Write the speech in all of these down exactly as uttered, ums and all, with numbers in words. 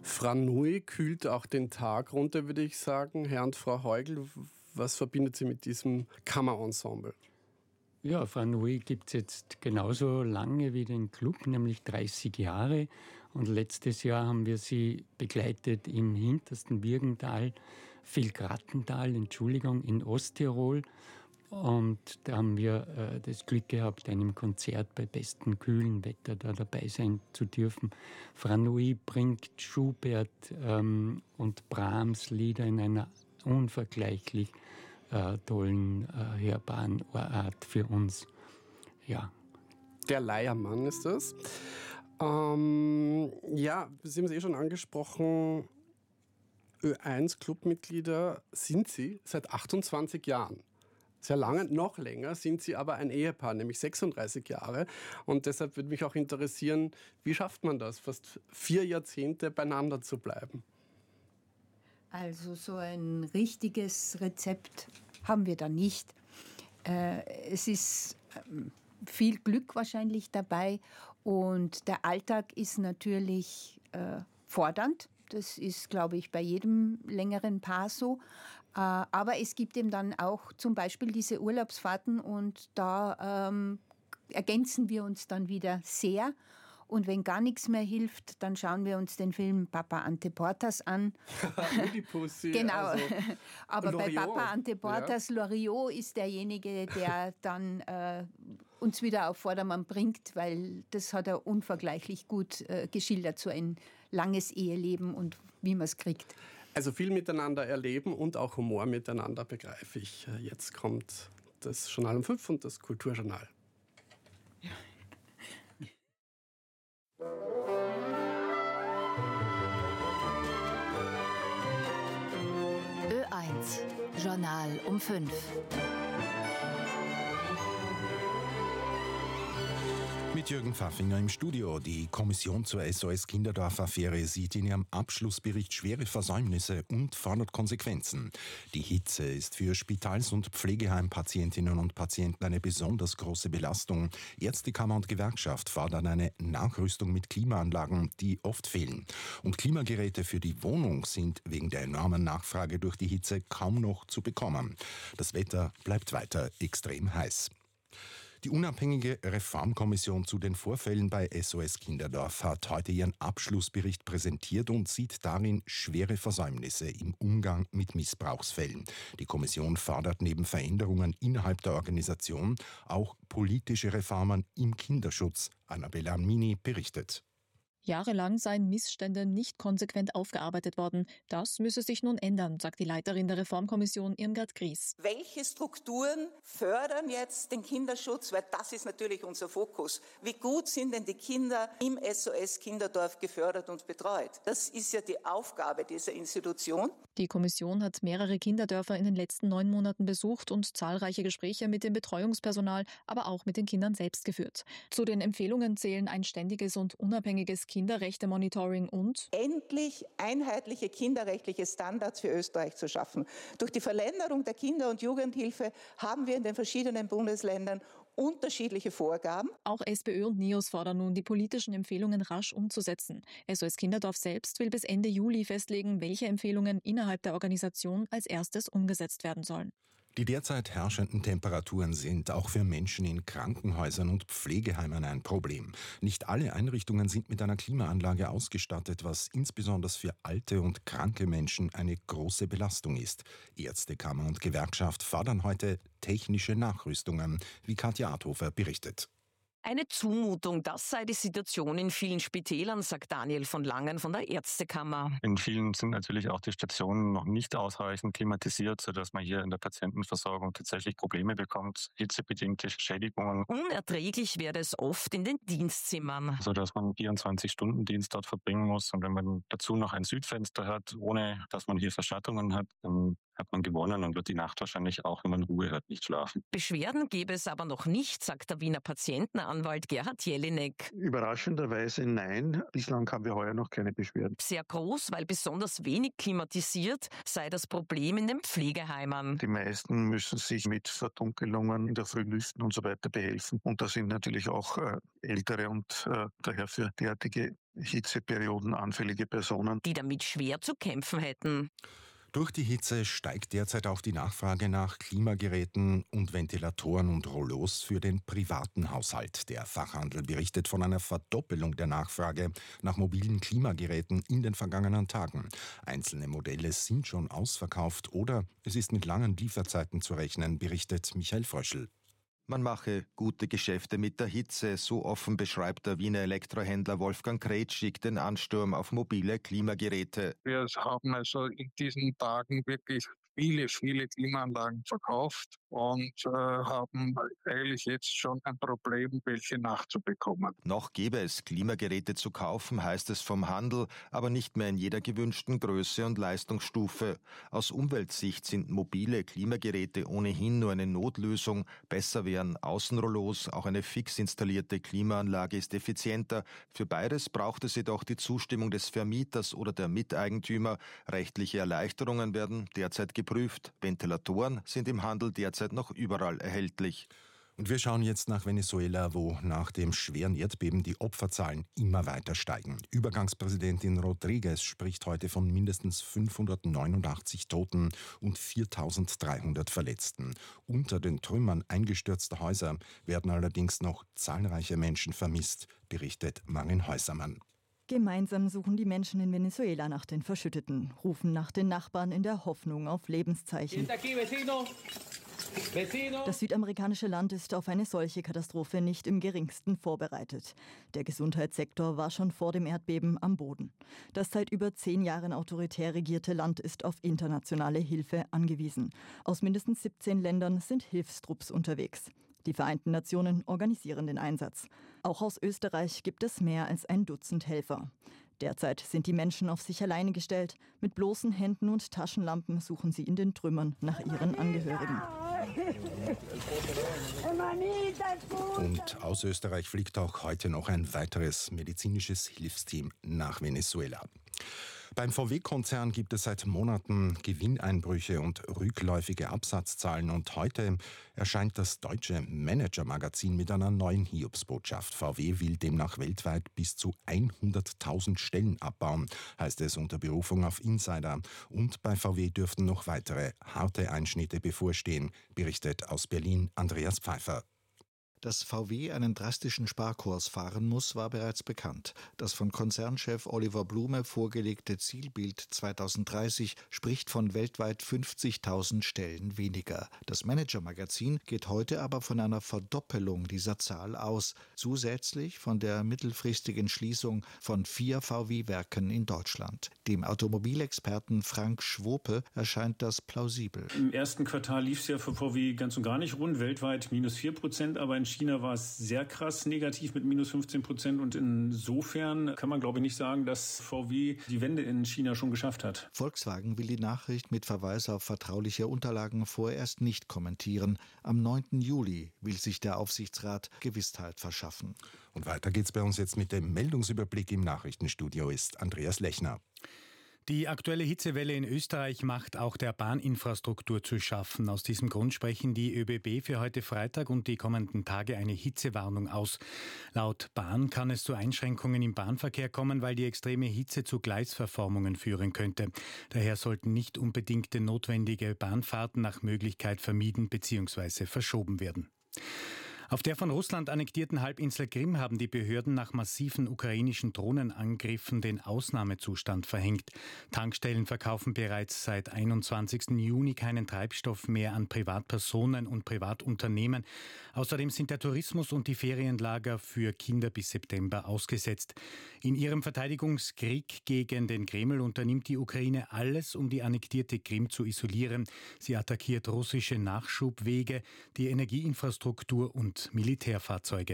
Franui kühlt auch den Tag runter, würde ich sagen. Herr und Frau Heugel, was verbindet Sie mit diesem Kammerensemble? Ja, Franui gibt es jetzt genauso lange wie den Club, nämlich dreißig Jahre. Und letztes Jahr haben wir sie begleitet im hintersten Birkental, Vilgrattental, Entschuldigung, in Osttirol. Und da haben wir äh, das Glück gehabt, einem Konzert bei bestem kühlen Wetter da dabei sein zu dürfen. Franui bringt Schubert ähm, und Brahms Lieder in einer unvergleichlich äh, tollen, äh, hörbaren Art für uns. Ja. Der Leiermann ist das. Ähm, ja, Sie haben es eh schon angesprochen, Ö eins Clubmitglieder sind Sie seit achtundzwanzig Jahren. Sehr lange, noch länger sind Sie aber ein Ehepaar, nämlich sechsunddreißig Jahre. Und deshalb würde mich auch interessieren, wie schafft man das, fast vier Jahrzehnte beieinander zu bleiben? Also so ein richtiges Rezept haben wir da nicht. Äh, es ist ähm, viel Glück wahrscheinlich dabei und der Alltag ist natürlich äh, fordernd. Das ist, glaube ich, bei jedem längeren Paar so. Aber es gibt eben dann auch zum Beispiel diese Urlaubsfahrten und da ähm, ergänzen wir uns dann wieder sehr. Und wenn gar nichts mehr hilft, dann schauen wir uns den Film Papa Ante Portas an. Pussy, genau. Also Aber Loriot. Bei Papa Ante Portas, ja. Loriot ist derjenige, der dann äh, uns wieder auf Vordermann bringt, weil das hat er unvergleichlich gut äh, geschildert, so ein langes Eheleben und wie man es kriegt. Also viel miteinander erleben und auch Humor miteinander, begreife ich. Jetzt kommt das Journal um fünf und das Kulturjournal. Ja. Ö eins, Journal um fünf. Mit Jürgen Pfaffinger im Studio. Die Kommission zur S O S Kinderdorf-Affäre sieht in ihrem Abschlussbericht schwere Versäumnisse und fordert Konsequenzen. Die Hitze ist für Spitals- und Pflegeheimpatientinnen und Patienten eine besonders große Belastung. Ärztekammer und Gewerkschaft fordern eine Nachrüstung mit Klimaanlagen, die oft fehlen. Und Klimageräte für die Wohnung sind wegen der enormen Nachfrage durch die Hitze kaum noch zu bekommen. Das Wetter bleibt weiter extrem heiß. Die unabhängige Reformkommission zu den Vorfällen bei S O S Kinderdorf hat heute ihren Abschlussbericht präsentiert und sieht darin schwere Versäumnisse im Umgang mit Missbrauchsfällen. Die Kommission fordert neben Veränderungen innerhalb der Organisation auch politische Reformen im Kinderschutz. Annabella Mini berichtet. Jahrelang seien Missstände nicht konsequent aufgearbeitet worden. Das müsse sich nun ändern, sagt die Leiterin der Reformkommission Irmgard Gries. Welche Strukturen fördern jetzt den Kinderschutz? Weil das ist natürlich unser Fokus. Wie gut sind denn die Kinder im S O S Kinderdorf gefördert und betreut? Das ist ja die Aufgabe dieser Institution. Die Kommission hat mehrere Kinderdörfer in den letzten neun Monaten besucht und zahlreiche Gespräche mit dem Betreuungspersonal, aber auch mit den Kindern selbst geführt. Zu den Empfehlungen zählen ein ständiges und unabhängiges Kinderrechte-Monitoring und endlich einheitliche kinderrechtliche Standards für Österreich zu schaffen. Durch die Verländerung der Kinder- und Jugendhilfe haben wir in den verschiedenen Bundesländern unterschiedliche Vorgaben. Auch SPÖ und NIOS fordern nun, die politischen Empfehlungen rasch umzusetzen. S O S Kinderdorf selbst will bis Ende Juli festlegen, welche Empfehlungen innerhalb der Organisation als erstes umgesetzt werden sollen. Die derzeit herrschenden Temperaturen sind auch für Menschen in Krankenhäusern und Pflegeheimen ein Problem. Nicht alle Einrichtungen sind mit einer Klimaanlage ausgestattet, was insbesondere für alte und kranke Menschen eine große Belastung ist. Ärztekammer und Gewerkschaft fordern heute technische Nachrüstungen, wie Katja Adhofer berichtet. Eine Zumutung, das sei die Situation in vielen Spitälern, sagt Daniel von Langen von der Ärztekammer. In vielen sind natürlich auch die Stationen noch nicht ausreichend klimatisiert, sodass man hier in der Patientenversorgung tatsächlich Probleme bekommt, hitzebedingte Schädigungen. Unerträglich werde es oft in den Dienstzimmern. Sodass man vierundzwanzig Stunden Dienst dort verbringen muss. Und wenn man dazu noch ein Südfenster hat, ohne dass man hier Verschattungen hat, dann hat man gewonnen und wird die Nacht wahrscheinlich auch, wenn man Ruhe hat, nicht schlafen. Beschwerden gäbe es aber noch nicht, sagt der Wiener Patientenanwalt Gerhard Jelinek. Überraschenderweise nein. Bislang haben wir heuer noch keine Beschwerden. Sehr groß, weil besonders wenig klimatisiert, sei das Problem in den Pflegeheimen. Die meisten müssen sich mit Verdunkelungen in der Früh lüften und so weiter behelfen. Und da sind natürlich auch äh, ältere und äh, daher für derartige Hitzeperioden anfällige Personen, die damit schwer zu kämpfen hätten. Durch die Hitze steigt derzeit auch die Nachfrage nach Klimageräten und Ventilatoren und Rollos für den privaten Haushalt. Der Fachhandel berichtet von einer Verdoppelung der Nachfrage nach mobilen Klimageräten in den vergangenen Tagen. Einzelne Modelle sind schon ausverkauft oder es ist mit langen Lieferzeiten zu rechnen, berichtet Michael Fröschl. Man mache gute Geschäfte mit der Hitze, so offen beschreibt der Wiener Elektrohändler Wolfgang Kretschig den Ansturm auf mobile Klimageräte. Wir haben also in diesen Tagen wirklich viele, viele Klimaanlagen verkauft und äh, haben eigentlich jetzt schon ein Problem, welche nachzubekommen. Noch gäbe es Klimageräte zu kaufen, heißt es vom Handel, aber nicht mehr in jeder gewünschten Größe und Leistungsstufe. Aus Umweltsicht sind mobile Klimageräte ohnehin nur eine Notlösung. Besser wären Außenrollos, auch eine fix installierte Klimaanlage ist effizienter. Für beides braucht es jedoch die Zustimmung des Vermieters oder der Miteigentümer. Rechtliche Erleichterungen werden derzeit geprüft. Ventilatoren sind im Handel derzeit noch überall erhältlich. Und wir schauen jetzt nach Venezuela, wo nach dem schweren Erdbeben die Opferzahlen immer weiter steigen. Übergangspräsidentin Rodriguez spricht heute von mindestens fünfhundertneunundachtzig Toten und viertausenddreihundert Verletzten. Unter den Trümmern eingestürzter Häuser werden allerdings noch zahlreiche Menschen vermisst, berichtet Marin Häusermann. Gemeinsam suchen die Menschen in Venezuela nach den Verschütteten, rufen nach den Nachbarn in der Hoffnung auf Lebenszeichen. Das südamerikanische Land ist auf eine solche Katastrophe nicht im geringsten vorbereitet. Der Gesundheitssektor war schon vor dem Erdbeben am Boden. Das seit über zehn Jahren autoritär regierte Land ist auf internationale Hilfe angewiesen. Aus mindestens siebzehn Ländern sind Hilfstrupps unterwegs. Die Vereinten Nationen organisieren den Einsatz. Auch aus Österreich gibt es mehr als ein Dutzend Helfer. Derzeit sind die Menschen auf sich alleine gestellt. Mit bloßen Händen und Taschenlampen suchen sie in den Trümmern nach ihren Angehörigen. Und aus Österreich fliegt auch heute noch ein weiteres medizinisches Hilfsteam nach Venezuela. Beim V W-Konzern gibt es seit Monaten Gewinneinbrüche und rückläufige Absatzzahlen und heute erscheint das deutsche Manager-Magazin mit einer neuen Hiobsbotschaft. V W will demnach weltweit bis zu hunderttausend Stellen abbauen, heißt es unter Berufung auf Insider. Und bei V W dürften noch weitere harte Einschnitte bevorstehen, berichtet aus Berlin Andreas Pfeiffer. Dass V W einen drastischen Sparkurs fahren muss, war bereits bekannt. Das von Konzernchef Oliver Blume vorgelegte Zielbild zweitausenddreißig spricht von weltweit fünfzigtausend Stellen weniger. Das Manager-Magazin geht heute aber von einer Verdoppelung dieser Zahl aus, zusätzlich von der mittelfristigen Schließung von vier V W-Werken in Deutschland. Dem Automobilexperten Frank Schwope erscheint das plausibel. Im ersten Quartal lief es ja für V W ganz und gar nicht rund, weltweit minus vier Prozent, aber in China war es sehr krass negativ mit minus fünfzehn Prozent und insofern kann man, glaube ich, nicht sagen, dass V W die Wende in China schon geschafft hat. Volkswagen will die Nachricht mit Verweis auf vertrauliche Unterlagen vorerst nicht kommentieren. Am neunten Juli will sich der Aufsichtsrat Gewissheit verschaffen. Und weiter geht's bei uns jetzt mit dem Meldungsüberblick. Im Nachrichtenstudio ist Andreas Lechner. Die aktuelle Hitzewelle in Österreich macht auch der Bahninfrastruktur zu schaffen. Aus diesem Grund sprechen die ÖBB für heute Freitag und die kommenden Tage eine Hitzewarnung aus. Laut Bahn kann es zu Einschränkungen im Bahnverkehr kommen, weil die extreme Hitze zu Gleisverformungen führen könnte. Daher sollten nicht unbedingte notwendige Bahnfahrten nach Möglichkeit vermieden bzw. verschoben werden. Auf der von Russland annektierten Halbinsel Krim haben die Behörden nach massiven ukrainischen Drohnenangriffen den Ausnahmezustand verhängt. Tankstellen verkaufen bereits seit einundzwanzigsten Juni keinen Treibstoff mehr an Privatpersonen und Privatunternehmen. Außerdem sind der Tourismus und die Ferienlager für Kinder bis September ausgesetzt. In ihrem Verteidigungskrieg gegen den Kreml unternimmt die Ukraine alles, um die annektierte Krim zu isolieren. Sie attackiert russische Nachschubwege, die Energieinfrastruktur und Militärfahrzeuge.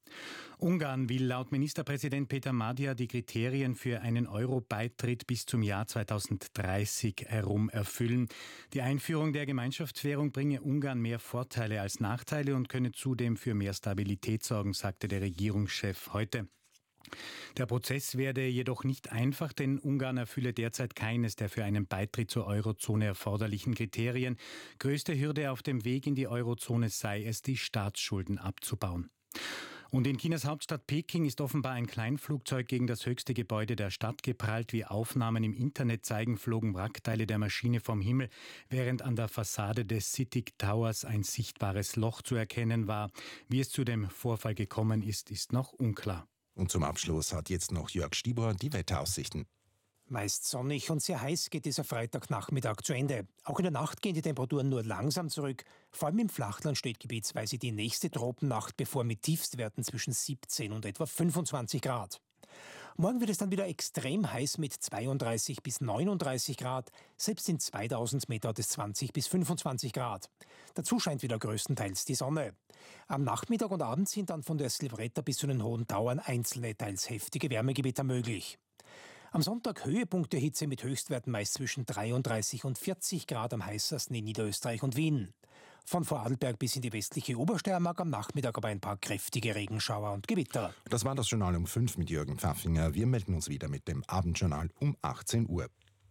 Ungarn will laut Ministerpräsident Peter Magyar die Kriterien für einen Euro-Beitritt bis zum Jahr zweitausenddreißig herum erfüllen. Die Einführung der Gemeinschaftswährung bringe Ungarn mehr Vorteile als Nachteile und könne zudem für mehr Stabilität sorgen, sagte der Regierungschef heute. Der Prozess werde jedoch nicht einfach, denn Ungarn erfülle derzeit keines der für einen Beitritt zur Eurozone erforderlichen Kriterien. Größte Hürde auf dem Weg in die Eurozone sei es, die Staatsschulden abzubauen. Und in Chinas Hauptstadt Peking ist offenbar ein Kleinflugzeug gegen das höchste Gebäude der Stadt geprallt. Wie Aufnahmen im Internet zeigen, flogen Wrackteile der Maschine vom Himmel, während an der Fassade des CITIC Towers ein sichtbares Loch zu erkennen war. Wie es zu dem Vorfall gekommen ist, ist noch unklar. Und zum Abschluss hat jetzt noch Jörg Stieber die Wetteraussichten. Meist sonnig und sehr heiß geht dieser Freitagnachmittag zu Ende. Auch in der Nacht gehen die Temperaturen nur langsam zurück. Vor allem im Flachland steht gebietsweise die nächste Tropennacht bevor mit Tiefstwerten zwischen siebzehn und etwa fünfundzwanzig Grad. Morgen wird es dann wieder extrem heiß mit zweiunddreißig bis neununddreißig Grad. Selbst in zweitausend Meter hat es zwanzig bis fünfundzwanzig Grad. Dazu scheint wieder größtenteils die Sonne. Am Nachmittag und Abend sind dann von der Silvretta bis zu den hohen Tauern einzelne, teils heftige Wärmegewitter möglich. Am Sonntag Höhepunkt der Hitze mit Höchstwerten meist zwischen dreiunddreißig und vierzig Grad am heißesten in Niederösterreich und Wien. Von Vorarlberg bis in die westliche Obersteiermark am Nachmittag aber ein paar kräftige Regenschauer und Gewitter. Das war das Journal um fünf mit Jürgen Pfaffinger. Wir melden uns wieder mit dem Abendjournal um achtzehn Uhr.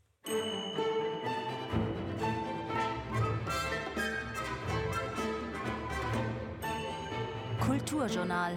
Kulturjournal.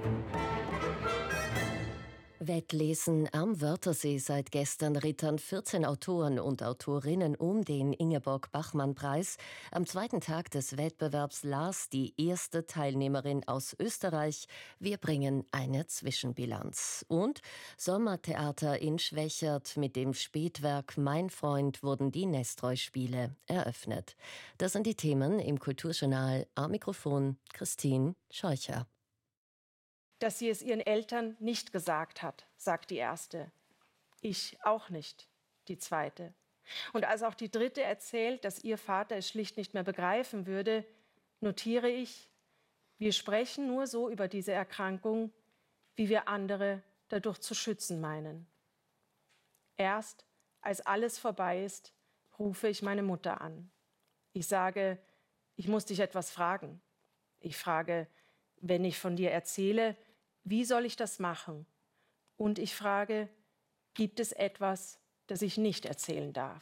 Wettlesen am Wörthersee. Seit gestern rittern vierzehn Autoren und Autorinnen um den Ingeborg-Bachmann-Preis. Am zweiten Tag des Wettbewerbs las die erste Teilnehmerin aus Österreich. Wir bringen eine Zwischenbilanz. Und Sommertheater in Schwächert. Mit dem Spätwerk Mein Freund wurden die Nestroy-Spiele eröffnet. Das sind die Themen im Kulturjournal. Am Mikrofon Christine Scheucher. Dass sie es ihren Eltern nicht gesagt hat, sagt die erste. Ich auch nicht, die zweite. Und als auch die dritte erzählt, dass ihr Vater es schlicht nicht mehr begreifen würde, notiere ich, wir sprechen nur so über diese Erkrankung, wie wir andere dadurch zu schützen meinen. Erst als alles vorbei ist, rufe ich meine Mutter an. Ich sage, ich muss dich etwas fragen. Ich frage, wenn ich von dir erzähle, wie soll ich das machen? Und ich frage, gibt es etwas, das ich nicht erzählen darf?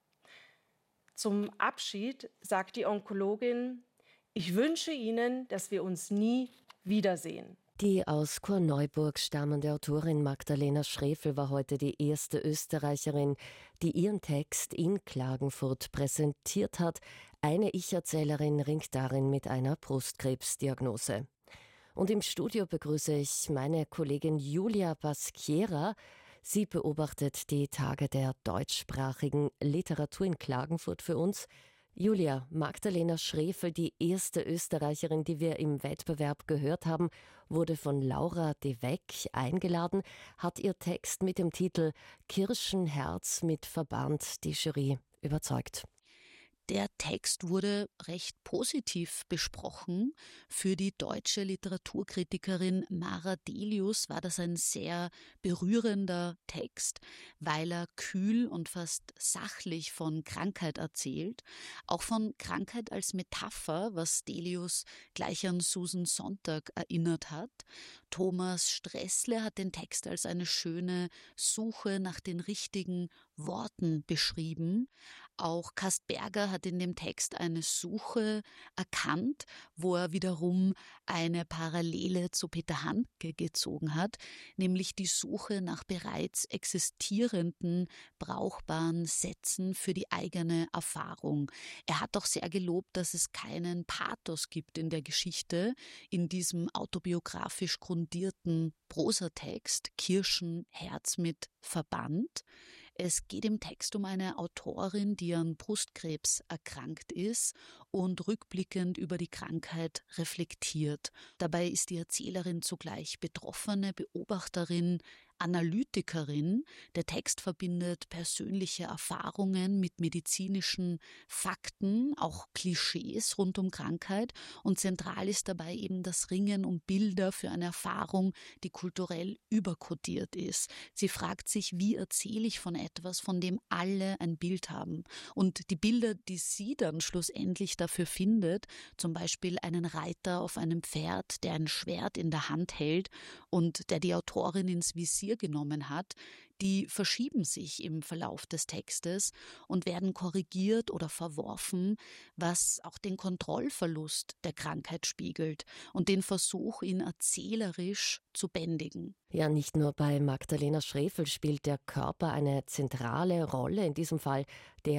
Zum Abschied sagt die Onkologin, ich wünsche Ihnen, dass wir uns nie wiedersehen. Die aus Korneuburg stammende Autorin Magdalena Schrefel war heute die erste Österreicherin, die ihren Text in Klagenfurt präsentiert hat. Eine Ich-Erzählerin ringt darin mit einer Brustkrebsdiagnose. Und im Studio begrüße ich meine Kollegin Julia Basquiera. Sie beobachtet die Tage der deutschsprachigen Literatur in Klagenfurt für uns. Julia, Magdalena Schrefel, die erste Österreicherin, die wir im Wettbewerb gehört haben, wurde von Laura de Weck eingeladen, hat ihr Text mit dem Titel Kirschenherz mit Verband die Jury überzeugt. Der Text wurde recht positiv besprochen. Für die deutsche Literaturkritikerin Mara Delius war das ein sehr berührender Text, weil er kühl und fast sachlich von Krankheit erzählt, auch von Krankheit als Metapher, was Delius gleich an Susan Sontag erinnert hat. Thomas Stressle hat den Text als eine schöne Suche nach den richtigen Worten beschrieben. Auch Kastberger hat in dem Text eine Suche erkannt, wo er wiederum eine Parallele zu Peter Handke gezogen hat, nämlich die Suche nach bereits existierenden, brauchbaren Sätzen für die eigene Erfahrung. Er hat auch sehr gelobt, dass es keinen Pathos gibt in der Geschichte, in diesem autobiografisch grundierten Prosatext Kirschenherz mit Verband. Es geht im Text um eine Autorin, die an Brustkrebs erkrankt ist und rückblickend über die Krankheit reflektiert. Dabei ist die Erzählerin zugleich Betroffene, Beobachterin, Analytikerin. Der Text verbindet persönliche Erfahrungen mit medizinischen Fakten, auch Klischees rund um Krankheit. Und zentral ist dabei eben das Ringen um Bilder für eine Erfahrung, die kulturell überkodiert ist. Sie fragt sich, wie erzähle ich von etwas, von dem alle ein Bild haben? Und die Bilder, die sie dann schlussendlich dafür findet, zum Beispiel einen Reiter auf einem Pferd, der ein Schwert in der Hand hält und der die Autorin ins Visier genommen hat, die verschieben sich im Verlauf des Textes und werden korrigiert oder verworfen, was auch den Kontrollverlust der Krankheit spiegelt und den Versuch, ihn erzählerisch zu bändigen. Ja, nicht nur bei Magdalena Schrefel spielt der Körper eine zentrale Rolle, in diesem Fall der